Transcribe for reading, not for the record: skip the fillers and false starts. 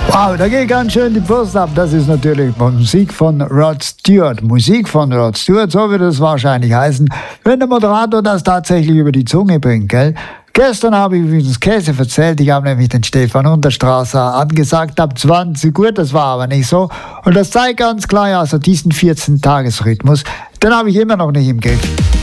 Wow, da geht ganz schön die Post ab. Das ist natürlich Musik von Rod Stewart. Musik von Rod Stewart, so wird es wahrscheinlich heißen, wenn der Moderator das tatsächlich über die Zunge bringt, gell? Gestern habe ich übrigens Käse erzählt. Ich habe nämlich den Stefan Unterstrasser angesagt ab 20 Uhr. Das war aber nicht so. Und das zeigt ganz klar, also diesen 14-Tages-Rhythmus, den habe ich immer noch nicht im Griff.